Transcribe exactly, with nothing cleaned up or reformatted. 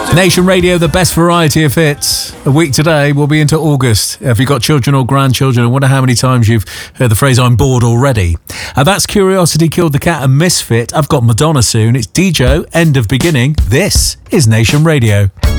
Nation Radio, the best variety of hits. A week today, we'll be into August. Have you got children or grandchildren? I wonder how many times you've heard the phrase, I'm bored already. And that's Curiosity Killed the Cat and Misfit. I've got Madonna soon. It's D J, End of Beginning. This is Nation Radio.